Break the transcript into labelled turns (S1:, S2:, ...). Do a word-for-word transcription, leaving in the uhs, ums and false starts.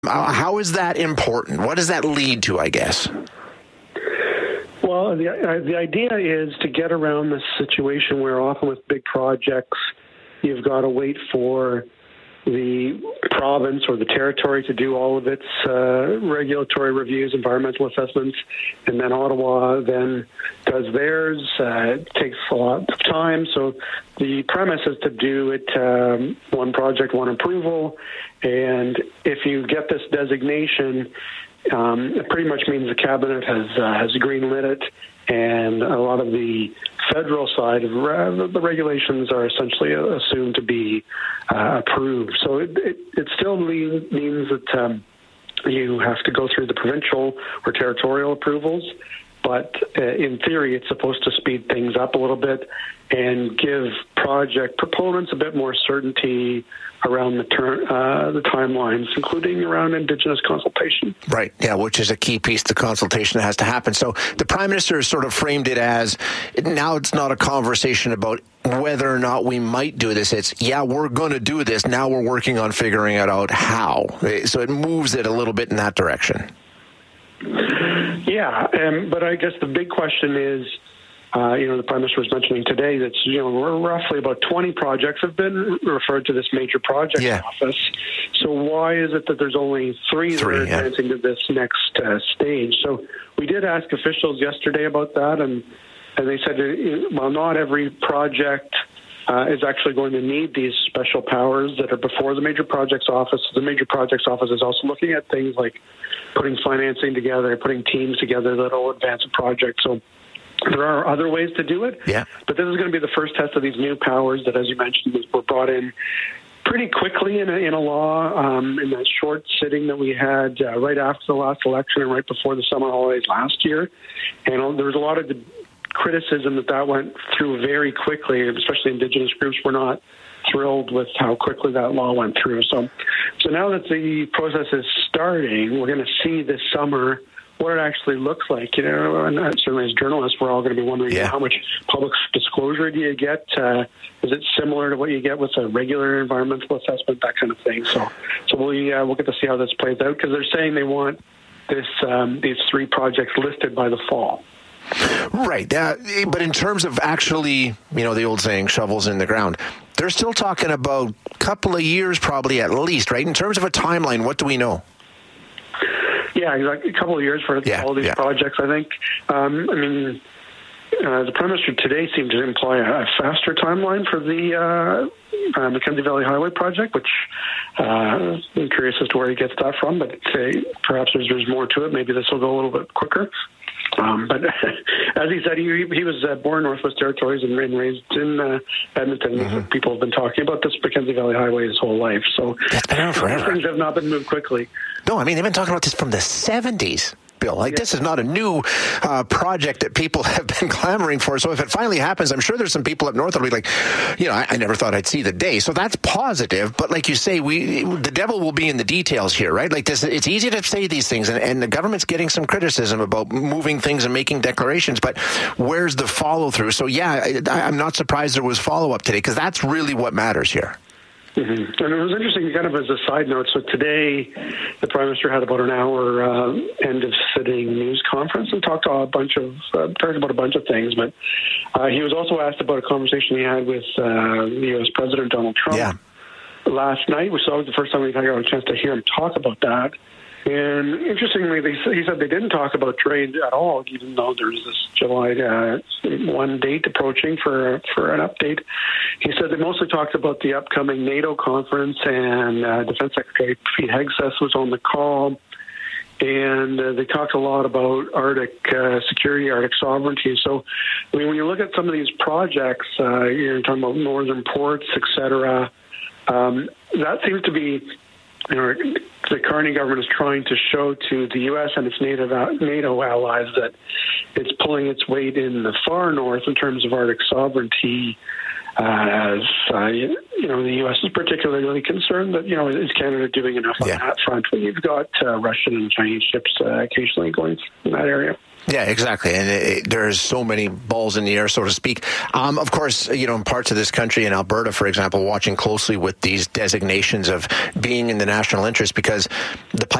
S1: Uh, how is that important? What does that lead to, I guess?
S2: Well, the, uh, the idea is to get around this situation where often with big projects, you've got to wait for the province or the territory to do all of its uh, regulatory reviews, environmental assessments, and then Ottawa then does theirs. Uh, it takes a lot of time. So the premise is to do it um, one project, one approval. And if you get this designation, um, it pretty much means the cabinet has uh, has greenlit it, and a lot of the federal side of re- the regulations are essentially assumed to be uh, approved. So it, it, it still mean, means that um, you have to go through the provincial or territorial approvals, but uh, in theory, it's supposed to speed things up a little bit and give project proponents a bit more certainty around the ter- uh, the timelines, including around Indigenous consultation.
S1: Right, yeah, which is a key piece, the consultation that has to happen. So the Prime Minister has sort of framed it as, now it's not a conversation about whether or not we might do this. It's, yeah, we're going to do this. Now we're working on figuring it out how. So it moves it a little bit in that direction.
S2: Yeah, um, but I guess the big question is, Uh, you know, the Prime Minister was mentioning today that, you know, we're roughly about twenty projects have been referred to this major project
S1: yeah.
S2: office. So why is it that there's only three, three that are yeah. advancing to this next uh, stage? So we did ask officials yesterday about that, and, and they said, well, not every project uh, is actually going to need these special powers that are before the major projects office. The major projects office is also looking at things like putting financing together, putting teams together that will advance a project. So there are other ways to do it,
S1: yeah.
S2: but this is going to be the first test of these new powers that, as you mentioned, were brought in pretty quickly in a, in a law um, in that short sitting that we had uh, right after the last election and right before the summer holidays last year. And there was a lot of criticism that that went through very quickly, especially Indigenous groups were not thrilled with how quickly that law went through. So, so now that the process is starting, we're going to see this summer what it actually looks like, you know, and certainly as journalists, we're all going to be wondering
S1: yeah.
S2: how much public disclosure do you get? Uh, is it similar to what you get with a regular environmental assessment, that kind of thing? So, so we uh, we'll get to see how this plays out, because they're saying they want this um, these three projects listed by the fall.
S1: Right, uh, but in terms of actually, you know, the old saying, shovels in the ground, they're still talking about a couple of years probably at least, right? In terms of a timeline, what do we know?
S2: Yeah, like a couple of years for
S1: yeah,
S2: all these
S1: yeah.
S2: projects, I think. Um, I mean, uh, the Prime Minister today seemed to imply a, a faster timeline for the uh, uh, Mackenzie Valley Highway project, which uh, I'm curious as to where he gets that from, but uh, perhaps there's, there's more to it. Maybe this will go a little bit quicker. Um, but as he said, he, he was uh, born in Northwest Territories and, and raised in uh, Edmonton. Mm-hmm. People have been talking about this Mackenzie Valley Highway his whole life. So
S1: it's been around forever.
S2: Things have not been moved quickly.
S1: No, I mean, they've been talking about this from the seventies, Bill. Like, yeah. This is not a new uh, project that people have been clamoring for. So if it finally happens, I'm sure there's some people up north that'll be like, you know, I, I never thought I'd see the day. So that's positive. But like you say, we the devil will be in the details here, right? Like, this, it's easy to say these things, and, and the government's getting some criticism about moving things and making declarations. But where's the follow through? So yeah, I, I'm not surprised there was follow up today, because that's really what matters here.
S2: Mm-hmm. And it was interesting, kind of as a side note. So today, the Prime Minister had about an hour uh, end of sitting news conference and talked to a bunch of uh, talked about a bunch of things. But uh, he was also asked about a conversation he had with uh, the U S President Donald Trump
S1: yeah.
S2: last night, which was the first time we got a chance to hear him talk about that. And interestingly, they, he said they didn't talk about trade at all, even though there's this July uh, one date approaching for for an update. He said they mostly talked about the upcoming NATO conference, and uh, Defense Secretary Pete Hegseth was on the call. And uh, they talked a lot about Arctic uh, security, Arctic sovereignty. So, I mean, when you look at some of these projects, uh, you're talking about northern ports, et cetera, um, that seems to be, you know, the Carney government is trying to show to the U S and its NATO allies that it's pulling its weight in the far north in terms of Arctic sovereignty. Uh, as uh, you, you know, the U S is particularly concerned that, you know, is Canada doing enough on
S1: yeah.
S2: that front when you've got uh, Russian and Chinese ships uh, occasionally going in that area?
S1: Yeah, exactly. And it, it, there's so many balls in the air, so to speak. Um, of course, you know, in parts of this country, in Alberta, for example, watching closely with these designations of being in the national interest, because the